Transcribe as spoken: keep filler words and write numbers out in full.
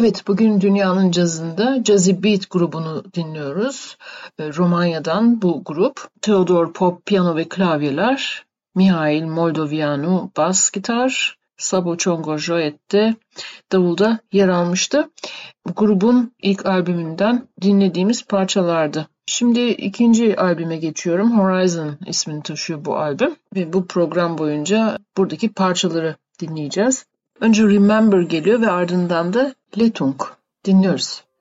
Evet, bugün dünyanın cazında Jazzy Beat grubunu dinliyoruz. Romanya'dan bu grup. Theodor Pop piyano ve klavyeler, Mihail Moldovianu bas gitar, Sabo Çongor-Joet de davulda yer almıştı. Bu grubun ilk albümünden dinlediğimiz parçalardı. Şimdi ikinci albüme geçiyorum. Horizon ismini taşıyor bu albüm ve bu program boyunca buradaki parçaları dinleyeceğiz. Önce Remember geliyor ve ardından da Letung dinliyoruz.